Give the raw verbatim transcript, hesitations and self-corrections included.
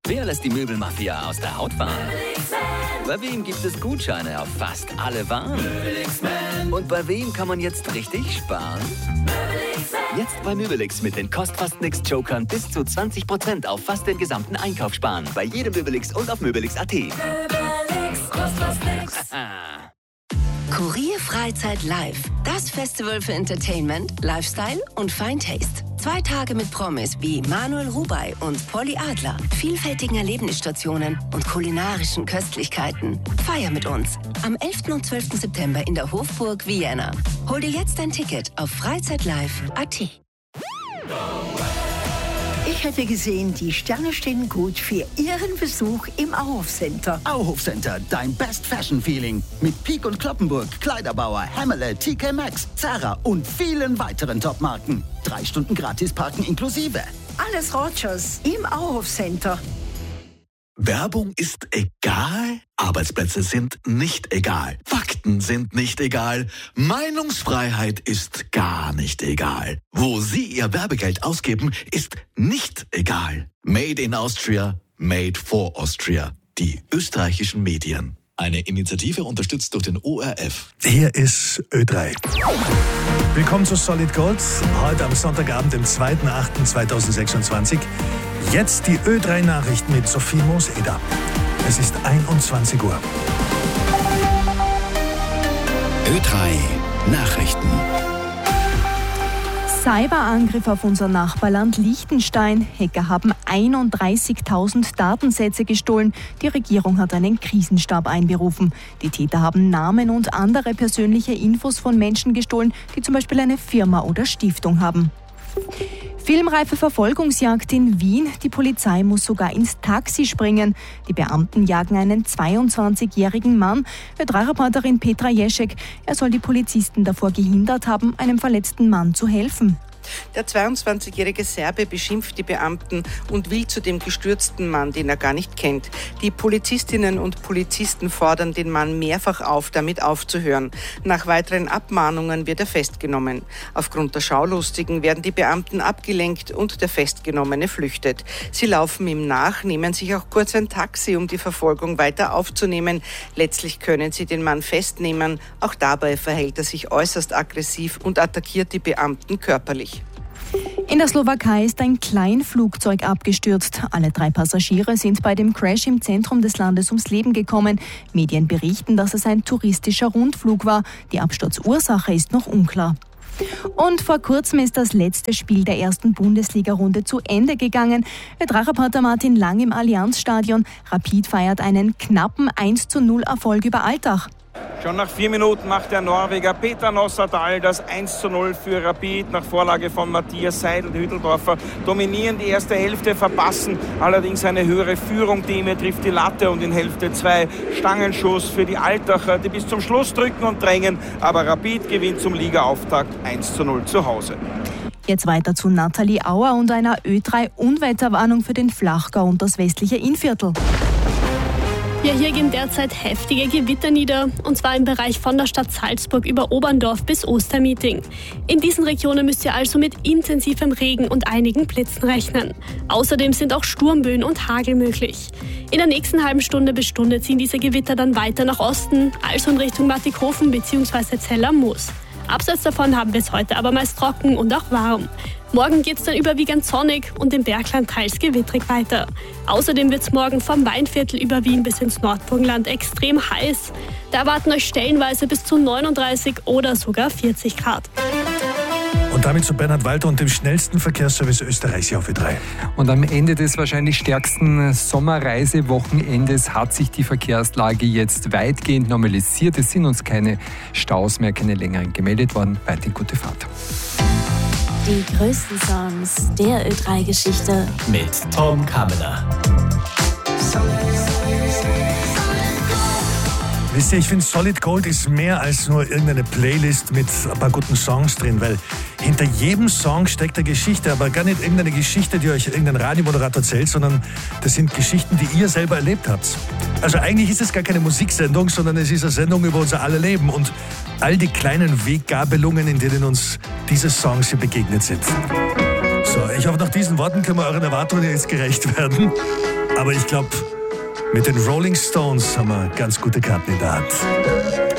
Wer lässt die Möbelmafia aus der Haut fahren? Bei wem gibt es Gutscheine auf fast alle Waren? Und bei wem kann man jetzt richtig sparen? Jetzt bei Möbelix mit den Kostfast-Nix-Jokern bis zu zwanzig Prozent auf fast den gesamten Einkauf sparen. Bei jedem Möbelix und auf möbelix punkt at. Möbelix, kostet nix. Kurier Freizeit Live. Das Festival für Entertainment, Lifestyle und Fine Taste. Zwei Tage mit Promis wie Manuel Rubey und Polly Adler, vielfältigen Erlebnisstationen und kulinarischen Köstlichkeiten. Feier mit uns am elften und zwölften September in der Hofburg Vienna. Hol dir jetzt ein Ticket auf freizeitlive punkt at. Ich hätte gesehen, die Sterne stehen gut für Ihren Besuch im Auhof Center. Auhof Center, dein Best Fashion Feeling. Mit Peek und Kloppenburg, Kleiderbauer, Hammerle, T K Maxx, Zara und vielen weiteren Topmarken. Drei Stunden gratis parken inklusive. Alles Rogers im Auhof Center. Werbung ist egal, Arbeitsplätze sind nicht egal, Fakten sind nicht egal, Meinungsfreiheit ist gar nicht egal. Wo Sie Ihr Werbegeld ausgeben, ist nicht egal. Made in Austria, made for Austria. Die österreichischen Medien. Eine Initiative unterstützt durch den O R F. Hier ist Ö drei. Willkommen zu Solid Gold. Heute am Sonntagabend, dem zweiten achten zweitausendsechsundzwanzig. Jetzt die Ö drei Nachrichten mit Sophie Moos-Eder. Es ist einundzwanzig Uhr. Ö drei Nachrichten. Cyberangriff auf unser Nachbarland Liechtenstein. Hacker haben einunddreißigtausend Datensätze gestohlen. Die Regierung hat einen Krisenstab einberufen. Die Täter haben Namen und andere persönliche Infos von Menschen gestohlen, die zum Beispiel eine Firma oder Stiftung haben. Filmreife Verfolgungsjagd in Wien. Die Polizei muss sogar ins Taxi springen. Die Beamten jagen einen zweiundzwanzigjährigen Mann. Ö drei Reporterin Petra Jeschek. Er soll die Polizisten davor gehindert haben, einem verletzten Mann zu helfen. Der zweiundzwanzigjährige Serbe beschimpft die Beamten und will zu dem gestürzten Mann, den er gar nicht kennt. Die Polizistinnen und Polizisten fordern den Mann mehrfach auf, damit aufzuhören. Nach weiteren Abmahnungen wird er festgenommen. Aufgrund der Schaulustigen werden die Beamten abgelenkt und der Festgenommene flüchtet. Sie laufen ihm nach, nehmen sich auch kurz ein Taxi, um die Verfolgung weiter aufzunehmen. Letztlich können sie den Mann festnehmen. Auch dabei verhält er sich äußerst aggressiv und attackiert die Beamten körperlich. In der Slowakei ist ein Kleinflugzeug abgestürzt. Alle drei Passagiere sind bei dem Crash im Zentrum des Landes ums Leben gekommen. Medien berichten, dass es ein touristischer Rundflug war. Die Absturzursache ist noch unklar. Und vor kurzem ist das letzte Spiel der ersten Bundesliga-Runde zu Ende gegangen. Ö drei Reporter Martin Lang im Allianzstadion. Rapid feiert einen knappen eins zu null Erfolg über Altach. Schon nach vier Minuten macht der Norweger Peter Nossadal das eins zu null für Rapid. Nach Vorlage von Matthias Seidel-Hütteldorfer dominieren die erste Hälfte, verpassen allerdings eine höhere Führung. Deme trifft die Latte und in Hälfte zwei Stangenschuss für die Altacher, die bis zum Schluss drücken und drängen. Aber Rapid gewinnt zum Ligaauftakt eins zu null zu Hause. Jetzt weiter zu Nathalie Auer und einer Ö drei Unwetterwarnung für den Flachgau und das westliche Innviertel. Ja, hier gehen derzeit heftige Gewitter nieder, und zwar im Bereich von der Stadt Salzburg über Oberndorf bis Ostermeeting. In diesen Regionen müsst ihr also mit intensivem Regen und einigen Blitzen rechnen. Außerdem sind auch Sturmböen und Hagel möglich. In der nächsten halben Stunde bis Stunde ziehen diese Gewitter dann weiter nach Osten, also in Richtung Mattighofen bzw. Zell-am-Moos. Abseits davon haben wir es heute aber meist trocken und auch warm. Morgen geht es dann überwiegend sonnig und im Bergland teils gewittrig weiter. Außerdem wird es morgen vom Weinviertel über Wien bis ins Nordburgenland extrem heiß. Da erwarten euch stellenweise bis zu neununddreißig oder sogar vierzig Grad. Und damit zu Bernhard Walter und dem schnellsten Verkehrsservice Österreichs auf Ö drei. Und am Ende des wahrscheinlich stärksten Sommerreisewochenendes hat sich die Verkehrslage jetzt weitgehend normalisiert. Es sind uns keine Staus mehr, keine längeren gemeldet worden. Weiterhin gute Fahrt. Die größten Songs der Ö drei Geschichte mit Tom Kammerer. Wisst ihr, ich finde, Solid Gold ist mehr als nur irgendeine Playlist mit ein paar guten Songs drin, weil hinter jedem Song steckt eine Geschichte, aber gar nicht irgendeine Geschichte, die euch irgendein Radiomoderator erzählt, sondern das sind Geschichten, die ihr selber erlebt habt. Also eigentlich ist es gar keine Musiksendung, sondern es ist eine Sendung über unser aller Leben und all die kleinen Weggabelungen, in denen uns diese Songs hier begegnet sind. So, Ich hoffe, nach diesen Worten können wir euren Erwartungen jetzt gerecht werden. Aber ich glaube, mit den Rolling Stones haben wir ganz gute Karten in der Hand.